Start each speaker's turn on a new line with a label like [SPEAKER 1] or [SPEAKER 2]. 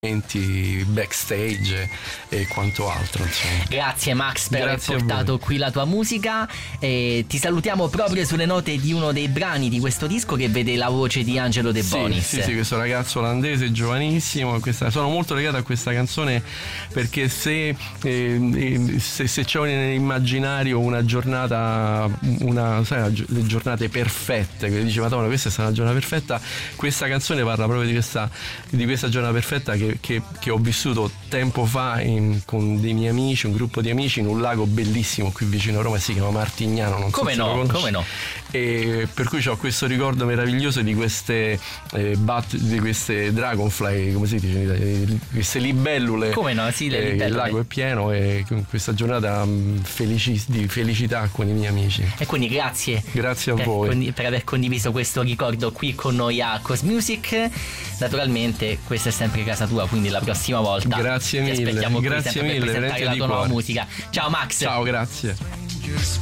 [SPEAKER 1] backstage e quanto altro, insomma.
[SPEAKER 2] Grazie Max per aver portato qui la tua musica, e ti salutiamo proprio sulle note di uno dei brani di questo disco che vede la voce di Angelo De Bonis.
[SPEAKER 1] Sì, questo ragazzo olandese giovanissimo. Sono molto legato a questa canzone perché se c'è nell'immaginario una giornata, sai, le giornate perfette, che dice Madonna, questa è stata una giornata perfetta, questa canzone parla proprio di questa giornata perfetta che ho vissuto tempo fa con dei miei amici, un gruppo di amici in un lago bellissimo qui vicino a Roma, si chiama Martignano, non so se lo conosci. Come no? E per cui ho questo ricordo meraviglioso di queste di queste dragonfly, come si dice, queste libellule.
[SPEAKER 2] Come no? Sì, le libellule.
[SPEAKER 1] Il lago è pieno e questa giornata di felicità con i miei amici.
[SPEAKER 2] E quindi grazie
[SPEAKER 1] a voi
[SPEAKER 2] per aver condiviso questo ricordo qui con noi a Cosmusic. Naturalmente questa è sempre casa tua, quindi la prossima volta
[SPEAKER 1] grazie mille,
[SPEAKER 2] ti aspettiamo qui sempre per presentare la tua nuova musica. Ciao Max.
[SPEAKER 1] Ciao, grazie.